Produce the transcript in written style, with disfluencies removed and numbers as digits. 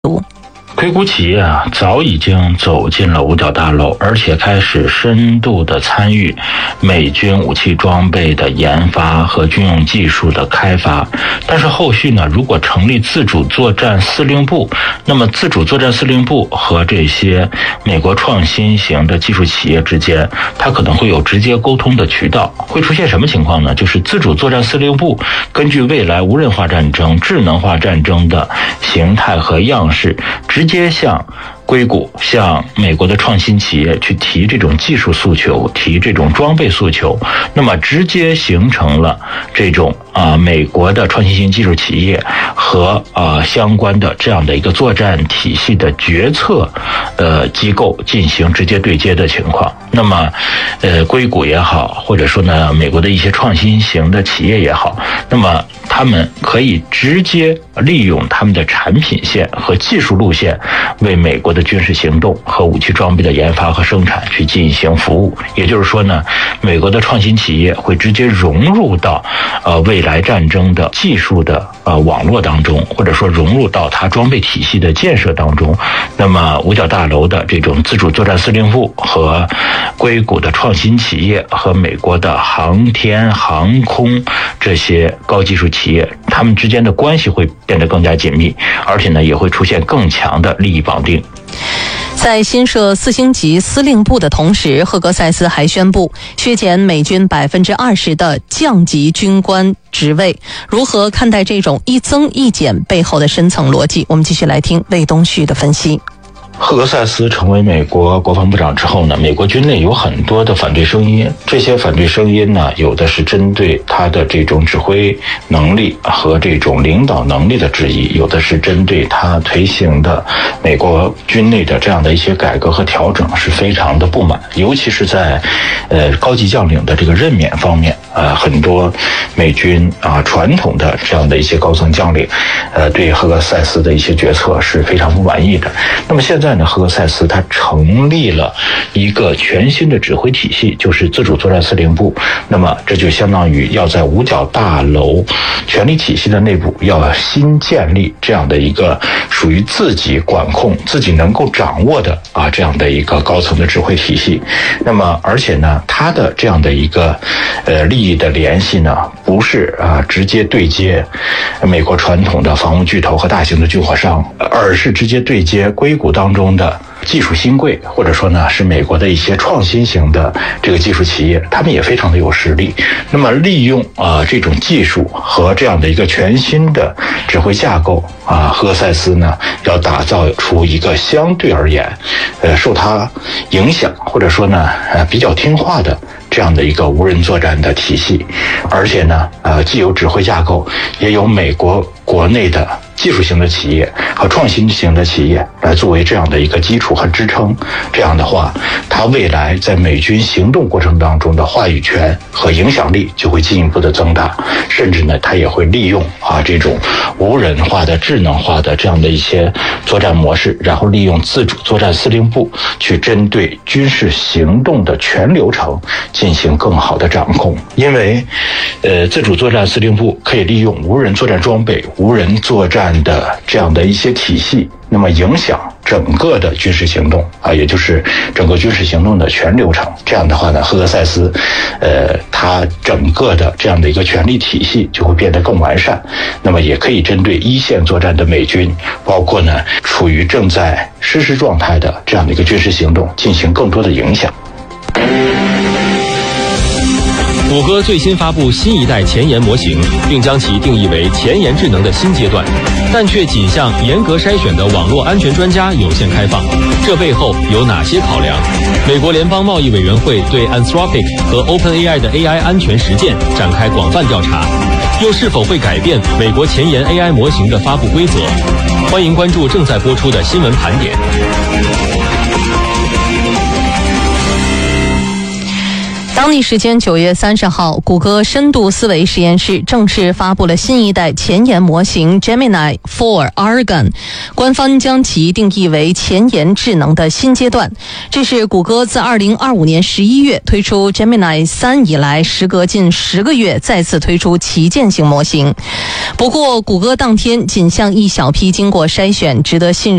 硅谷企业早已经走进了五角大楼，而且开始深度的参与美军武器装备的研发和军用技术的开发。但是后续呢，如果成立自主作战司令部，那么自主作战司令部和这些美国创新型的技术企业之间，它可能会有直接沟通的渠道。会出现什么情况呢？就是自主作战司令部根据未来无人化战争、智能化战争的形态和样式，直接向硅谷、向美国的创新企业去提这种技术诉求，提这种装备诉求，那么直接形成了这种美国的创新型技术企业和相关的这样的一个作战体系的决策机构进行直接对接的情况。那么硅谷也好，或者说呢美国的一些创新型的企业也好，那么他们可以直接利用他们的产品线和技术路线，为美国的军事行动和武器装备的研发和生产去进行服务。也就是说呢，美国的创新企业会直接融入到未来战争的技术的网络当中，或者说融入到它装备体系的建设当中。那么五角大楼的这种自主作战司令部和硅谷的创新企业和美国的航天航空这些高技术企业，他们之间的关系会变得更加紧密，而且呢也会出现更强的利益绑定。 在新设4星级司令部的同时，赫格塞斯还宣布削减美军20%的降级军官职位。如何看待这种一增一减背后的深层逻辑？我们继续来听魏东旭的分析。 赫格塞斯成为美国国防部长之后呢，美国军内有很多的反对声音。这些反对声音呢，有的是针对他的这种指挥能力和这种领导能力的质疑，有的是针对他推行的美国军内的这样的一些改革和调整是非常的不满。尤其是在高级将领的这个任免方面，很多美军传统的这样的一些高层将领对赫格塞斯的一些决策是非常不满意的。那么现在呢，赫格塞斯他成立了一个全新的指挥体系，就是自主作战司令部。那么这就相当于要在五角大楼权力体系的内部要新建立这样的一个属于自己管控、自己能够掌握的这样的一个高层的指挥体系。那么而且呢，他的这样的一个利益的联系呢，不是直接对接美国传统的防务巨头和大型的军火商，而是直接对接硅谷当中的技术新贵，或者说呢是美国的一些创新型的这个技术企业，他们也非常的有实力。那么利用这种技术和这样的一个全新的指挥架构赫格塞斯呢要打造出一个相对而言受他影响或者说呢比较听话的这样的一个无人作战的体系，而且呢既有指挥架构，也有美国国内的技术型的企业和创新型的企业来作为这样的一个基础和支撑。这样的话，它未来在美军行动过程当中的话语权和影响力就会进一步的增大，甚至呢它也会利用这种无人化的智能化的这样的一些作战模式，然后利用自主作战司令部去针对军事行动的全流程进行更好的掌控。因为自主作战司令部可以利用无人作战装备、无人作战的这样的一些体系，那么影响整个的军事行动也就是整个军事行动的全流程。这样的话呢，赫格塞斯它整个的这样的一个权力体系就会变得更完善，那么也可以针对一线作战的美军，包括呢处于正在实施状态的这样的一个军事行动进行更多的影响。 谷歌最新发布新一代前沿模型，并将其定义为前沿智能的新阶段，但却仅向严格筛选的网络安全专家有限开放。这背后有哪些考量？美国联邦贸易委员会对 Anthropic 和 OpenAI 的 AI 安全实践展开广泛调查，又是否会改变美国前沿 AI 模型的发布规则？欢迎关注正在播出的新闻盘点。 当地时间9月30号，谷歌深度思维实验室正式发布了新一代前沿模型 Gemini 4 Argon， 官方将其定义为前沿智能的新阶段。这是谷歌自2025年11月推出 Gemini 3以来，时隔近10个月再次推出旗舰型模型。不过，谷歌当天仅向一小批经过筛选、值得信任